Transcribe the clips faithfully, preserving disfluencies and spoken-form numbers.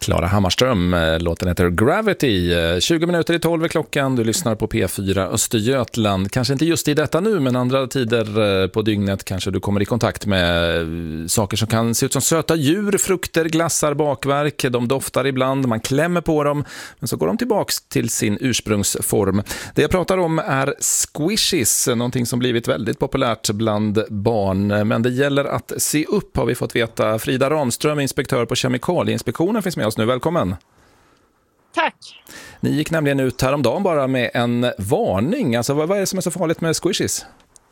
Klara Hammarström, låten heter Gravity. tjugo minuter i tolv är klockan, du lyssnar på P fyra Östergötland. Kanske inte just i detta nu, men andra tider på dygnet kanske du kommer i kontakt med saker som kan se ut som söta djur, frukter, glassar, bakverk. De doftar ibland, man klämmer på dem, men så går de tillbaks till sin ursprungsform. Det jag pratar om är squishies, någonting som blivit väldigt populärt bland barn. Men det gäller att se upp, har vi fått veta. Frida Ramström, inspektör på Kemikalieinspektionen, finns med oss nu. Välkommen. Tack. Ni gick nämligen ut häromdagen bara med en varning. Alltså, vad, vad är det som är så farligt med squishies?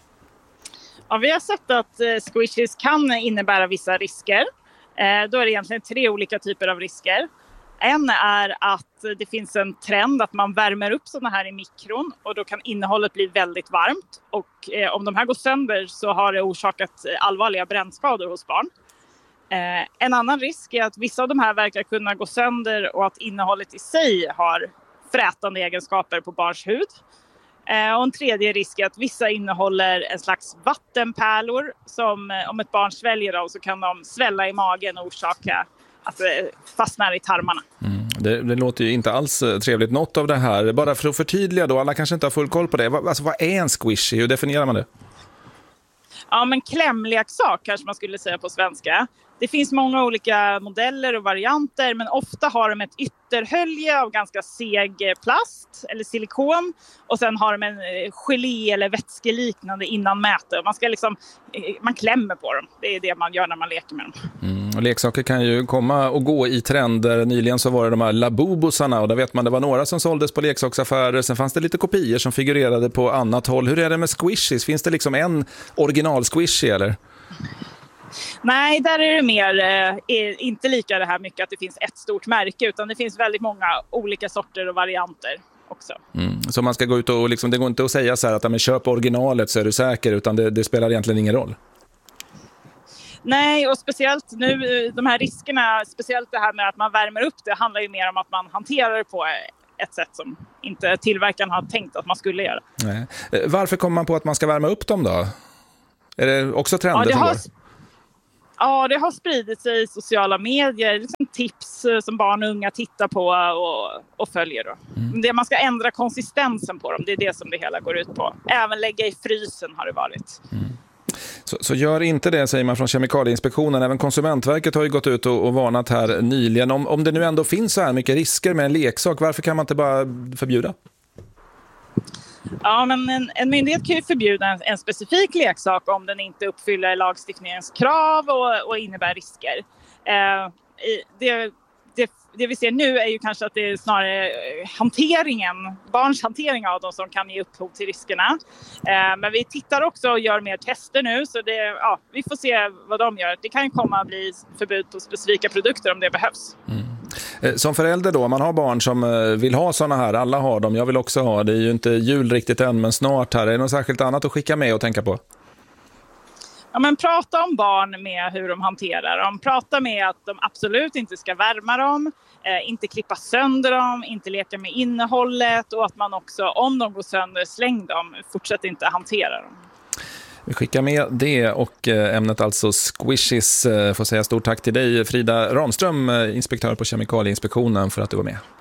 Ja, vi har sett att eh, squishies kan innebära vissa risker. Eh, då är det egentligen tre olika typer av risker. En är att det finns en trend att man värmer upp sådana här i mikron och då kan innehållet bli väldigt varmt. Och eh, om de här går sönder så har det orsakat allvarliga brännskador hos barn. Eh, en annan risk är att vissa av de här verkar kunna gå sönder och att innehållet i sig har frätande egenskaper på barns hud. Eh, och en tredje risk är att vissa innehåller en slags vattenpärlor som eh, om ett barn sväljer dem så kan de svälla i magen och orsaka att det fastnar i tarmarna. Mm. Det, det låter ju inte alls trevligt något av det här. Bara för att förtydliga då, alla kanske inte har full koll på det. Alltså, vad är en squishy? Hur definierar man det? Ja, men klämleksak kanske man skulle säga på svenska. Det finns många olika modeller och varianter, men ofta har de ett ytterhölje av ganska seg plast eller silikon och sen har de en gelé eller vätskeliknande innanmäte. Man ska liksom, man klämmer på dem. Det är det man gör när man leker med dem. Mm, och leksaker kan ju komma och gå i trender. Nyligen så var det de här labubosarna och där vet man det var några som såldes på leksaksaffärer. Sen fanns det lite kopior som figurerade på annat håll. Hur är det med squishies? Finns det liksom en original squishy eller? Nej, där är det mer, eh, inte lika det här mycket att det finns ett stort märke utan det finns väldigt många olika sorter och varianter också. Mm. Så man ska gå ut och liksom, det går inte att säga så här att ja, men köp originalet så är du säker utan det, det spelar egentligen ingen roll? Nej, och speciellt nu, de här riskerna, speciellt det här med att man värmer upp det handlar ju mer om att man hanterar det på ett sätt som inte tillverkaren har tänkt att man skulle göra. Nej. Varför kommer man på att man ska värma upp dem då? Är det också trender ja, det som har... går? Ja, det har spridit sig i sociala medier, liksom tips som barn och unga tittar på och, och följer. Då. Mm. Det, man ska ändra konsistensen på dem, det är det som det hela går ut på. Även lägga i frysen har det varit. Mm. Så, så gör inte det, säger man från Kemikalieinspektionen. Även Konsumentverket har ju gått ut och, och varnat här nyligen. Om, om det nu ändå finns så här mycket risker med en leksak, varför kan man inte bara förbjuda? Ja, men en, en myndighet kan ju förbjuda en, en specifik leksak om den inte uppfyller lagstiftningens krav och, och innebär risker. Eh, det, det, det vi ser nu är ju kanske att det är snarare hanteringen, barns hantering av dem som kan ge upphov till riskerna. Eh, men vi tittar också och gör mer tester nu så det, ja, vi får se vad de gör. Det kan ju komma att bli förbud på specifika produkter om det behövs. Mm. Som förälder då, man har barn som vill ha såna här, alla har dem, jag vill också ha, det är ju inte jul riktigt än men snart här, är det något särskilt annat att skicka med och tänka på? Ja, men prata om barn med hur de hanterar dem, prata med att de absolut inte ska värma dem, eh, inte klippa sönder dem, inte leka med innehållet och att man också, om de går sönder, släng dem, fortsätt inte hantera dem. Vi skickar med det och ämnet alltså squishies. Får säga stort tack till dig Frida Ramström, inspektör på Kemikalieinspektionen, för att du var med.